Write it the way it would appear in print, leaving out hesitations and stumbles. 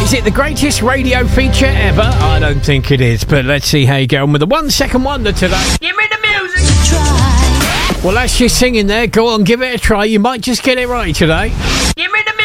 Is it the greatest radio feature ever? I don't think it is, but let's see how you get on with the 1 second wonder today. Give me the music. Well, that's your singing there. Go on, give it a try. You might just get it right today. Give me